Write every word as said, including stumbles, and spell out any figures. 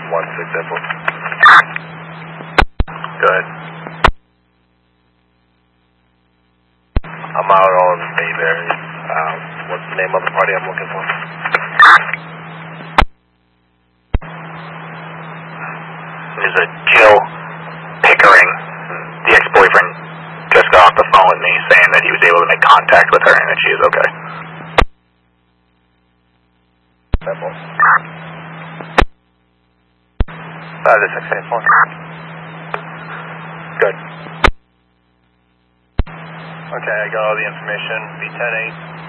one six Airport. Go ahead. I'm out on Mayberry. Um, what's the name of the party I'm looking for? There's a Jill Pickering. The ex-boyfriend just got off the phone with me saying that he was able to make contact with her and that she is okay. Airport. five to six eight four. Good. Okay, I got all the information. B ten eight.